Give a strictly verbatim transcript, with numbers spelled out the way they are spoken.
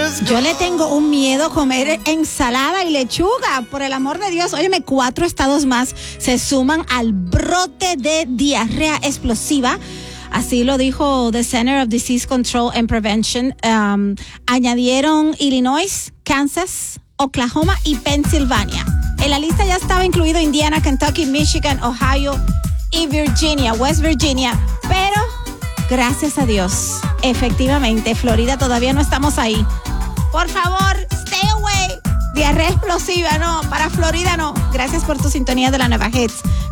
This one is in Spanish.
Yo le tengo un miedo a comer ensalada y lechuga. Por el amor de Dios, óyeme, cuatro estados más se suman al brote de diarrea explosiva. Así lo dijo the Center of Disease Control and Prevention. Um, añadieron Illinois, Kansas, Oklahoma y Pensilvania. En la lista ya estaba incluido Indiana, Kentucky, Michigan, Ohio y Virginia, West Virginia. Pero, gracias a Dios, efectivamente, Florida todavía no estamos ahí. Por favor, stay away. Diarrea explosiva, no. Para Florida, no. Gracias por tu sintonía de la Nueva Hits.